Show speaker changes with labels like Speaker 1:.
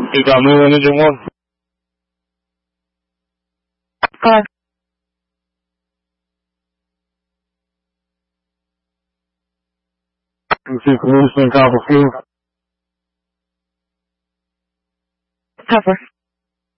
Speaker 1: You got me on engine 1?
Speaker 2: 5.
Speaker 1: You see policeman, copper 4.
Speaker 2: Copper.